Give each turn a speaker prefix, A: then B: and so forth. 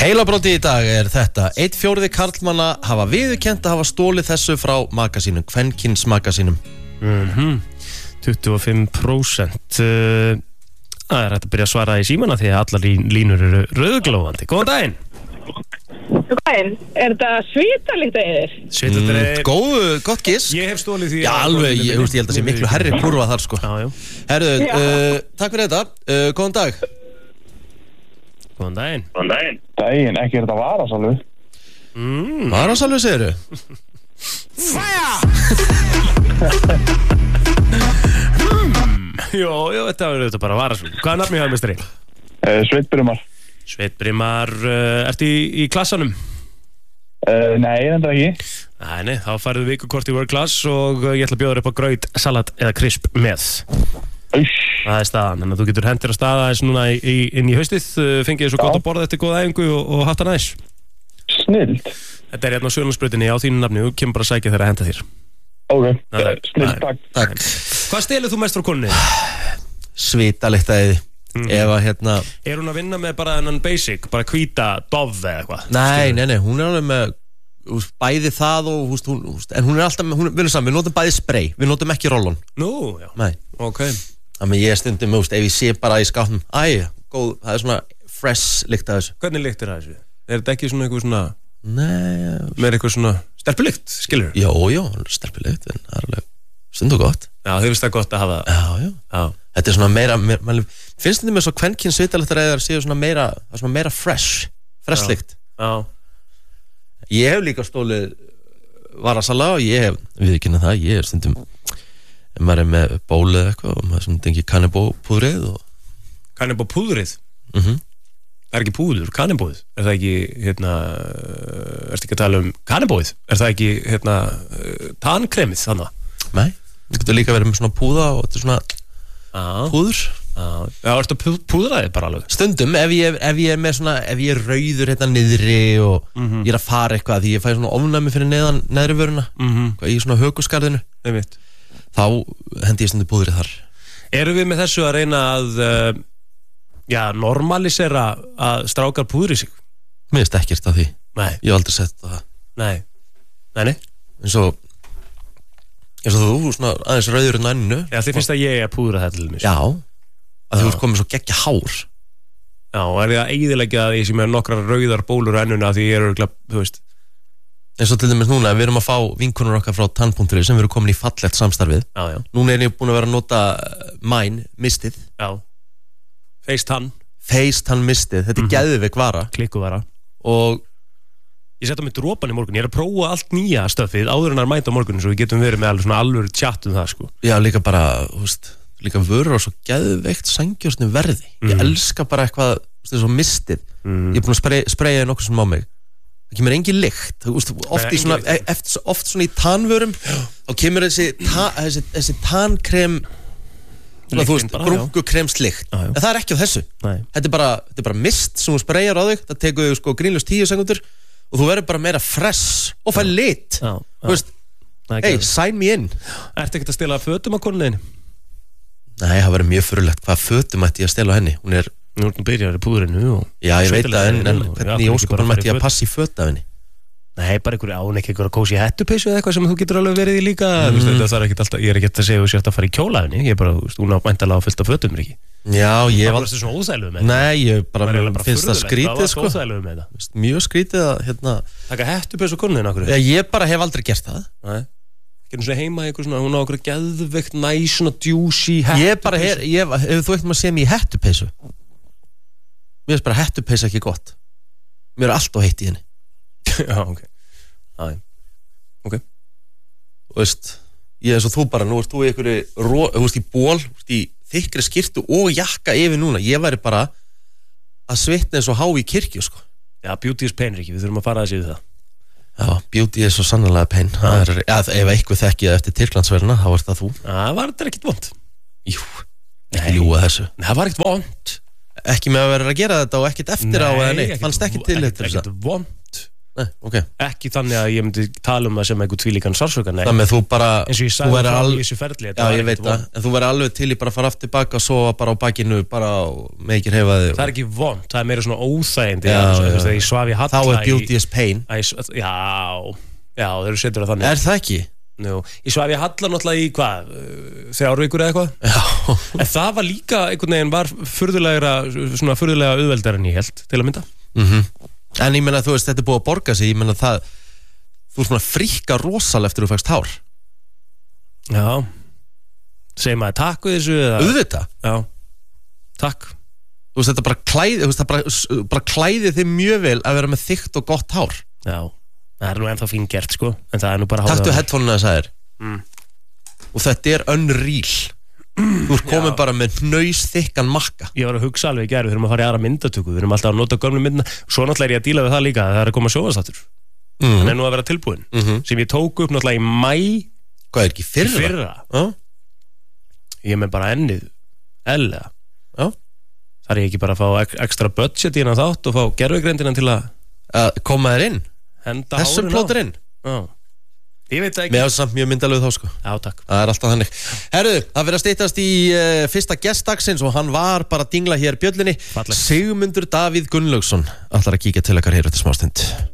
A: Heilabrótið í dag þetta 1/4 karlmanna hafa viðurkennt að hafa stólið þessu frá maka sínum, kvenkyns maka sínum
B: 25%. Það hægt að byrja að svara í símana því að allar línur eru rauðglóðandi. Góðan daginn.
C: Góðan daginn. Þetta svitalíkt að yfir?
B: Svitalíkt
A: gott giss.
B: Ég hef stólið því.
A: Já, alveg, ég held að það sé miklu herri kurva þar sko.
B: Já.
A: Herðu, takk fyrir þetta. Góðan dag.
B: Góðan daginn.
D: Daginn, ekki þetta varasalvu?
A: Varasalvu segirðu?
B: Jó, þetta var auðvitað bara varasalvu. Hvað er nafnið hjá mestari?
D: Sveitbrimar.
B: Sveitbrimar, ertu í klassanum?
D: Nei, þetta ekki.
B: Nei, þá færðu vikukort í World Class og ég ætla að bjóða upp á graut, salat eða krisp með. Það er staðan, þannig að þú getur hendir að staða eins núna inn í haustið, fengið svo gott að borða eftir góða æfingu og hatt hann aðeins.
D: Snild.
B: Þetta hérna á Sjölandsbrautinni á þínu nafni, þú kemur bara að sækja þeirra að henda þér.
D: Ok, snild, takk.
B: Hvað stelur þú mest frá konunni?
A: Svitalíktaðið. Ef að hérna...
B: Er hún að vinna með bara þennan basic, bara hvíta dof eða eitthvað?
A: Nei, hún er alveg með bæði það og en hún er alltaf, við notum bæði spray, við notum ekki roll-on.
B: Nú, já.
A: Nei.
B: Ok.
A: Þannig ég stundum, ef ég sé bara í skápnum, góð, það er svona fresh lykt af þessu.
B: Hvernig lykt er það þessu? Er þetta ekki svona eitthvað svona...
A: Nei...
B: Með eitthvað svona stelpulykt, skilur?
A: Jó, stelpulykt, en það er alveg stundu gott.
B: Já, þið finnst það gott að hafa...
A: Já. Þetta er svona meira finnst þetta með svo kvenkyns svitalyktaræðar séu svona meira, það er svona meira fresh lykt.
B: Já.
A: Ég hef líka stólið varasala og ég hef, viðurkenna það, ég er stundum maður er með bólu eða eitthvað og maður stundum ekki kannibópúðrið og...
B: Kannibópúðrið? Það er ekki púður, kannibóið. Er það ekki, ertu ekki að tala um kannibóið? Er það ekki, tannkremið þannig?
A: Nei, það getur líka verið með svona púða og þetta er svona púður.
B: Já, ertu að púðra þig bara alveg? Stundum,
A: ef ég er með svona, ef ég er rauður niðri og ég er að fara eitthvað því ég fæ svona ofnæmi fyrir neðri vöruna í svona hökuskarðinu. Þá hendi ég stundum púðrið þar.
B: Erum við með þessu að reyna að normalisera að strákar púðri sig?
A: Mér finnst ekkert af því. Nei. Ég hef aldrei sett það.
B: Nei.
A: Eins og þú, svona aðeins rauður enninu.
B: Já, þið finnst að ég að púðra það til mér.
A: Já, að þú ert komið svo geggja hár.
B: Já, og er þið að eyðileggja að ég sé með nokkrar rauðar bólur ennuna því ég örugglega, þú veist.
A: Eins og til dæmis núna, við erum að fá vinkonur okkar frá Tann.ri sem við erum komin í fallegt samstarfið.
B: Já.
A: Núna er ég búin að vera að nota mistið.
B: Já.
A: FaceTime mistið. Þetta er geðveik vara.
B: Klikkuvara.
A: Og
B: ég setta mig dropan í morgun. Ég er að prófa allt nýja stöfið áður en að mæta á morgun svo við getum verið með alveg chat það sko.
A: Já, líka bara, líka vörur og svo geðveikt sængjörnsni verði. Ég elska bara eitthvað, svo mistið. Ég er búin að spraya nokkuð sem á mig. Það kemur engin lykt. Oft svona í tannvörum þá kemur þessi tannkrem brúnkukremslykt. En það er ekki á þessu. Þetta er bara mist sem þú sprayar á þig. Það tekur sko grínlaust 10 sekúndur og þú verður bara meira fresh og fær lit. Hey, sign me in.
B: Ertu ekkert að stela fötum á konunni?
A: Nei, það verður mjög furulegt. Hvaða fötum ætti ég að stela á henni? Hún er
B: byrjar í púðrinu.
A: Já, ég veit það, en hvernig í óskopunum ætti ég að passa í föt af henni?
B: Nei, bara einhverja kósi hettupeysu eða eitthvað sem þú getur alveg verið í líka. Það er ekkert alltaf, ég er ekkert að segja þú sért að fara í kjóla henni. Ég er bara, hún á mæntalega að fylta fötum, ekki?
A: Já, ég
B: var alltaf svona óþægilega með þetta.
A: Nei, ég bara finnst það skrítið, sko. Mjög skrítið að,
B: taka hettupeysu konunni okkur.
A: Ég bara hef aldrei gert það.
B: Nei. Ekki svona heima eitthvað svona, hún á okkur geðveikt næs, svona juicy hettupeysu.
A: Ef þú ekkert maður sé mig í hettupeysu. Mér finnst bara hettupeysa ekki gott. Mér er allt á heitt í henni.
B: Já, ok.
A: Og ég eins og þú bara, nú ert þú í einhverju í ból, í þykkri skyrtu og jakka yfir núna. Ég væri bara að svitna eins og há í kirkju, sko.
B: Já, beauty is pain, Riki, við þurfum að fara að séu það.
A: Já, beauty er svo sannarlega pain. Ef eitthvað þekkið eftir Tyrklandsverðina, þá var það þú.
B: Það var þetta ekkert vont.
A: Jú, ekki ljúga þessu.
B: Nei, það var ekkert vont.
A: Ekki með að vera að gera þetta og ekkert eftir á eða neitt. Fannst ekki til þetta.
B: Ekkert vont.
A: Nei, okay.
B: Ekki þannig að ég myndi tala það sem einhver tvílíkan sársauka, nei.
A: Þannig að þú bara...
B: Eins og ég sagði það í þessu ferli.
A: Já, ég veit það. En þú verður alveg til í bara að fara aftur baka og sofa bara á bakinu, bara með ekki hreyfa þig. Það
B: ekki vont, það meira svona óþægindi. Þegar ég svaf í halla...
A: Þá beauty is pain.
B: Já, þeir setur það þannig.
A: Það ekki?
B: Jú, ég svaf í halla náttúrulega í hvað, 3 vikur eða eitthvað.
A: Já.
B: En það var líka einhvern veginn var furðulega auðveldar en ég held, til að mynda.
A: En ég meina, þú veist, þetta búið að borga sig, ég meina það, þú svona fríkka rosalega eftir þú fækst hár.
B: Já. Segir maður takk við þessu eða?
A: Auðvitað.
B: Já. Takk.
A: Þú veist, þetta bara klæði þig mjög vel að vera með þykkt og gott hár.
B: Já. Það er nú ennþá fín gert, sko. En það er nú bara...
A: Takktu headphone-una þess að þér. Og þetta er unreal. Þú ert komin bara með hnausþykkan makka.
B: Ég var að hugsa alveg í gær, við þurfum að fara í aðra myndatöku. Við þurfum alltaf að nota gömlu myndina. Svo náttúrulega er ég að díla við það líka, það er að koma sjónvarpsþáttur. Hann er nú að vera tilbúinn. Sem ég tók upp náttúrulega í maí.
A: Hvað er ekki fyrra?
B: Ég með bara ennið eðlilega. Þar ég ekki bara að fá ekstra budget í hennan þátt og fá gervigreindina til
A: að koma þér inn. Þessum plótur inn.
B: Ég veit það ekki.
A: Mér er samt mjög myndalög þá, sko.
B: Já, takk.
A: Það er alltaf þannig. Herðu, það verður að styttast í fyrsta gestdagsins og hann var bara að dingla hér bjöllinni. Sigmundur Davíð Gunnlaugsson ætlar að kíkja til okkar hér eftir smástund.